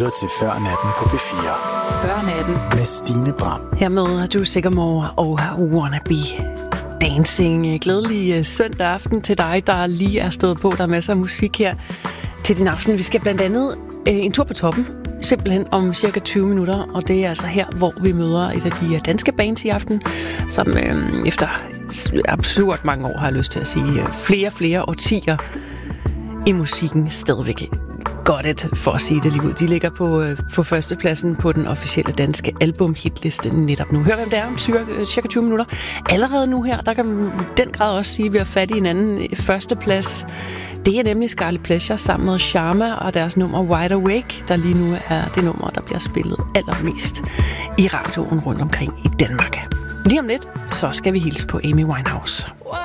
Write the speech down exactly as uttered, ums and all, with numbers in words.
lytter til Før Natten på P fire. Før Natten med Stine Bram. Hermed er du Sigamore og Wannabe Dancing. Glædelig søndag aften til dig, der lige er stået på. Der er masser af musik her til din aften. Vi skal blandt andet øh, en tur på toppen, simpelthen om cirka tyve minutter. Og det er altså her, hvor vi møder et af de danske bands i aften, som øh, efter absurd mange år, har jeg lyst til at sige, flere flere årtier i musikken stadigvæk godt et, for at sige det lige ud. De ligger på, på førstepladsen på den officielle danske albumhitliste netop nu. Hør, hvem det er om cirka tyve minutter. Allerede nu her, der kan man i den grad også sige, at vi har fat i en anden førsteplads. Det er nemlig Scarlet Pleasure sammen med Sharma og deres nummer Wide Awake, der lige nu er det nummer, der bliver spillet allermest i radioen rundt omkring i Danmark. Lige om lidt, så skal vi hilse på Amy Winehouse.